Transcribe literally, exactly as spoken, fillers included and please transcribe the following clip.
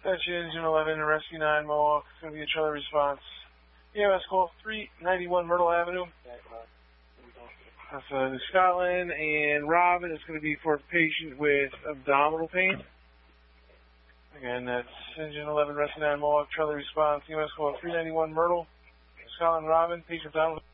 That's Engine eleven, Rescue nine, Mohawk. It's going to be a trailer response. E M S call three ninety-one Myrtle Avenue. That's uh, New Scotland. And Robin is going to be for a patient with abdominal pain. Again, that's Engine eleven, Rescue nine, Mohawk, trailer response. E M S call three ninety-one Myrtle, New Scotland, Robin, patient abdominal pain.